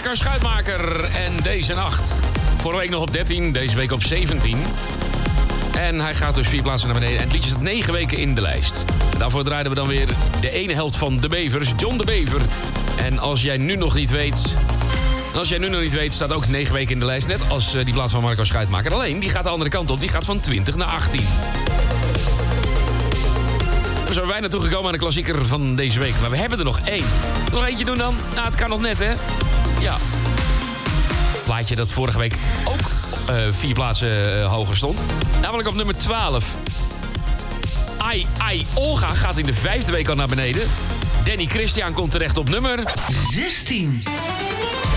Marco Schuitmaker. En deze nacht. Vorige week nog op 13, deze week op 17. En hij gaat dus 4 plaatsen naar beneden. En het liedje staat 9 weken in de lijst. En daarvoor draaiden we dan weer de ene helft van De Bevers, John de Bever. En als jij nu nog niet weet... staat ook 9 weken in de lijst. Net als die plaat van Marco Schuitmaker. Alleen, die gaat de andere kant op. Die gaat van 20 naar 18. We zijn bijna toegekomen aan de klassieker van deze week. Maar we hebben er nog 1. Nog eentje doen dan? Nou, het kan nog net, hè? Ja. Plaatje dat vorige week ook 4 plaatsen hoger stond. Namelijk op nummer 12. Ai, Olga gaat in de 5e week al naar beneden. Danny Christian komt terecht op nummer 16.